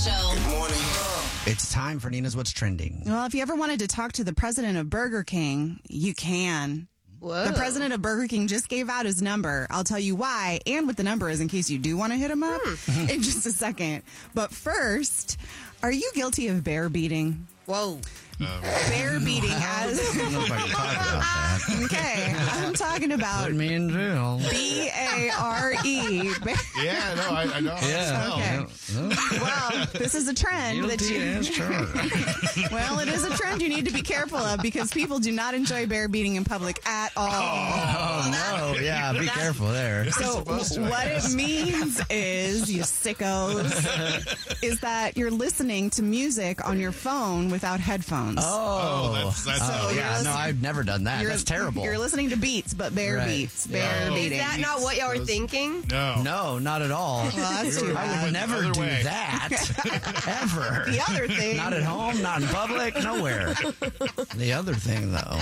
Show. Good morning. It's time for Nina's What's Trending. Well, if you ever wanted to talk to the president of Burger King, you can. Whoa. The president of Burger King just gave out his number. I'll tell you why and what the number is in case you do want to hit him up in just a second. But first, are you guilty of bear beating? Whoa. Bear beating as... I don't know if I can talk about that. Okay, I'm talking about Put me in jail. B-A-R-E. Yeah, no, I know. Yeah. Okay. Well, this is a trend that Guilty you... as charged. Well, it is a trend you need to be careful of because people do not enjoy bear beating in public at all. Oh, no. Yeah, be careful there. So what it means is, you sickos, is that you're listening to music on your phone without headphones. That's Yeah, no, I've never done that. That's terrible. You're listening to beats, but bear Right. beats. Bear No. beating. Is that not what y'all were thinking? No. No, not at all. Well, that's too I bad. would never Other do way. that. Ever. The other thing. Not at home, not in public, nowhere. The other thing, though.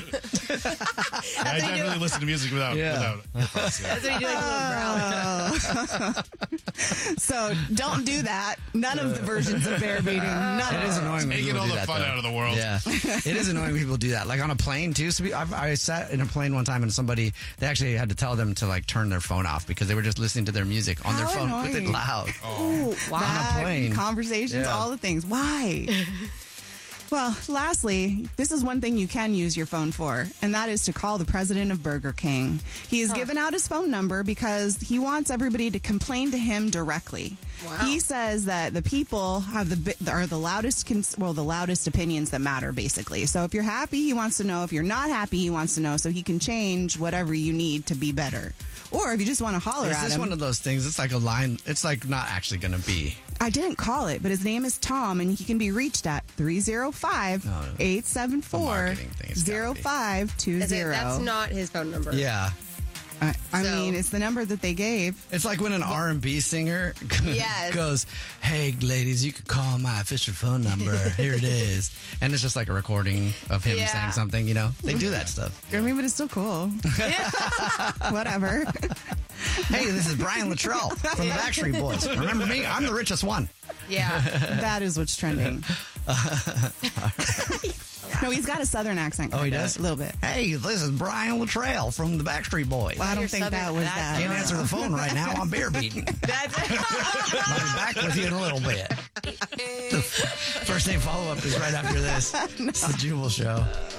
I definitely listen to music without. Yeah. Headphones, yeah. That's what you do, like So don't do that. None of the versions of bear beating. None It of is them. annoying when Taking people all do the that, fun though. out of the world. Yeah, it is annoying when people do that. Like on a plane too. So I sat in a plane one time and somebody, they actually had to tell them to like turn their phone off because they were just listening to their music on their How phone with it annoying. loud. Ooh, that, On a plane. conversations, Yeah. all the things. Why? Well, lastly, this is one thing you can use your phone for, and that is to call the president of Burger King. He has given out his phone number because he wants everybody to complain to him directly. Wow. He says that the people have the loudest opinions that matter, basically. So if you're happy, he wants to know. If you're not happy, he wants to know, so he can change whatever you need to be better. Or if you just want to holler Is at this him. one of those things? It's like a line. It's like not actually going to be. I didn't call it, but his name is Tom, and he can be reached at 305-874-0520. That's not his phone number. Yeah. I So- mean, it's the number that they gave. It's like when an R&B singer Yes. goes, "Hey, ladies, you could call my official phone number. Here it is." And it's just like a recording of him Yeah. saying something, you know? They do that stuff. I mean, but it's still cool. Whatever. Hey, this is Brian Luttrell from the Backstreet Boys. Remember me? I'm the richest one. Yeah. That is what's trending. No, he's got a southern accent. Oh, he kinda, does? a little bit. Hey, this is Brian Luttrell from the Backstreet Boys. Well, I don't Your think southern- that was that's- Can't that. answer the phone right now. I'm bear beating. That's I'll be back with you in a little bit. The first name follow-up is right after this. It's the Jubal Show.